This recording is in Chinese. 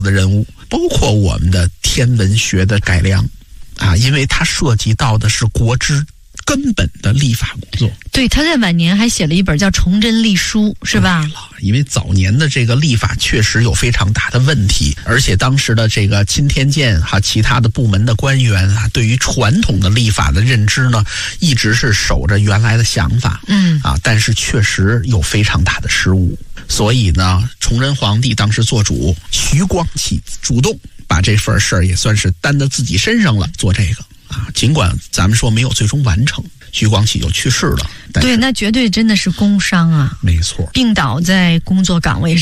的人物，包括我们的天文学的改良啊，因为它涉及到的是国之根本的立法工作。 对，他在晚年还写了一本叫《崇祯历书》，是吧？ 因为早年的这个立法确实有非常大的问题，而且当时的这个钦天监其他的部门的官员对于传统的立法的认知呢，一直是守着原来的想法，但是确实有非常大的失误。所以呢，崇祯皇帝当时做主，徐光启主动把这份事儿也算是担到自己身上了，做这个尽管咱们说没有最终完成，徐光启就去世了。 对，那绝对真的是工伤啊！ 没错， 病倒在工作岗位上。